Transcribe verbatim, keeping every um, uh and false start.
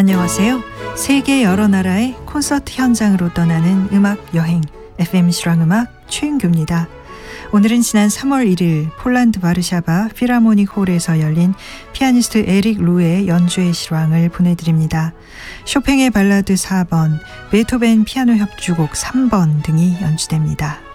안녕하세요. 세계 여러 나라의 콘서트 현장으로 떠나는 음악 여행 에프엠 실황음악 최윤규입니다. 오늘은 지난 삼월 일일 폴란드 바르샤바 필하모닉 홀에서 열린 피아니스트 에릭 루의 연주회 실황을 보내드립니다. 쇼팽의 발라드 사 번, 베토벤 피아노 협주곡 삼 번 등이 연주됩니다.